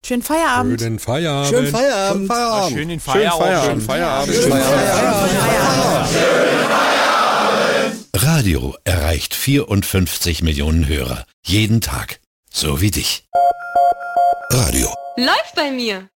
Schönen Feierabend. Schönen Feierabend. Schönen Feierabend. Schönen Feierabend. Schönen Feierabend. Schönen Feierabend. Radio erreicht 54 Millionen Hörer. Jeden Tag. So wie dich. Radio. Läuft bei mir.